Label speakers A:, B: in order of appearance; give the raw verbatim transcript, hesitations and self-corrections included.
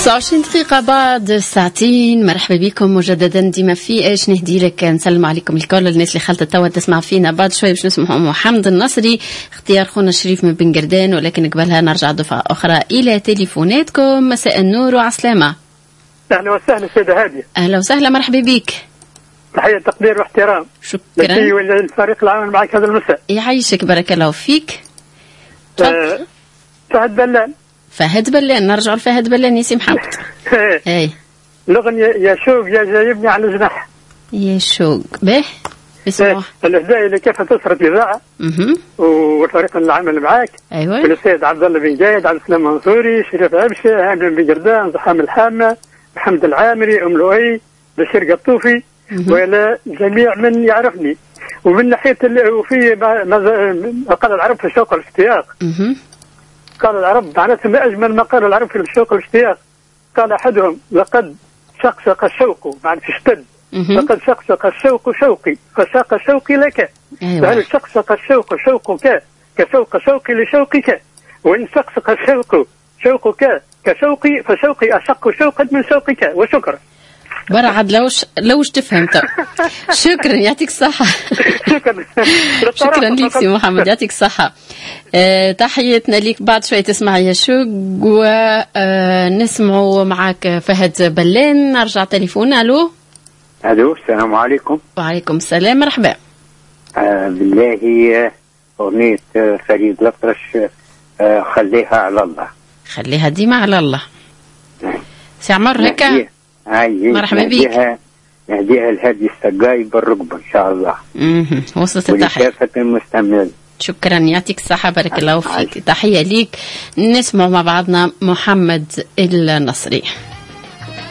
A: تسعة وعشرين دقيقة بعد ساعتين. مرحبا بكم مجددا. ديما في ايش نهدي لك. نسلم عليكم الكل الناس اللي خلت توا تسمع فينا. بعد شوي باش نسمعوا محمد النصري اختيار خونا شريف من بن قردان، ولكن قبلها نرجع دفعة أخرى إلى تليفوناتكم. مساء النور وعسلامة.
B: أهلا وسهلا سيدة هادية.
A: أهلا وسهلا مرحبا بك.
B: تحية تقدير واحترام.
A: شكرا.
B: الفريق العمل معك هذا المساء.
A: يعيشك بارك الله فيك.
B: أه فهد بلان.
A: فهد بلان. نرجع لفهد بلان. يسي محمد. اي
B: الأغنية يا شوق يا جايبني على جناح.
A: يا شوق به اسمه
B: الإهداء اللي كيف تسرد الإذاعة وفريق العمل معاك.
A: ايوه.
B: السيد عبد الله بن جايد، عبد السلام منصوري، شريف عبشه، هاني بن قردان، زحام الحامة، محمد العامري، أم لؤي، بشير قطوفي، وإلى جميع من يعرفني. ومن ناحية وفي ما قال العرب في الشوق والاشتياق. قال العرب معناته ما أجمل ما قال العرب في الشوق والاشتياق. قال أحدهم لقد شقشق الشوق معنى اشتد. لقد شقشق الشوق شوقي فشاق شوقي لك.
A: أيوة.
B: فهل شقشق الشوق شوقك كشوق شوقي لشوقك، وإن شقشق الشوق شوقك كشوقي فشوقي أشق شوقا من شوقك. وشكرا.
A: برعد لوش لوش تفهمت. شكرا يعطيك الصحة.
B: شكرا.
A: شكرا لك سي محمد يعطيك الصحة. أه تحياتنا ليك. بعد شوي تسمع يا شوق ونسمعوا أه معك فهد بلان. نرجع تليفون. ألو.
C: ألو السلام عليكم.
A: وعليكم السلام مرحبا.
C: آه بالله أغنية فريد الأطرش آه خليها على الله.
A: خليها ديما على الله. سي عمر هكا. مرحبا بك.
C: نهديها الهادي السقاي بالرقبة إن شاء الله.
A: اها وصلت التحية.
C: ولكافة المستمعين.
A: شكرا يعطيك الصحة بارك الله فيك. تحية ليك. نسمع مع بعضنا محمد النصري.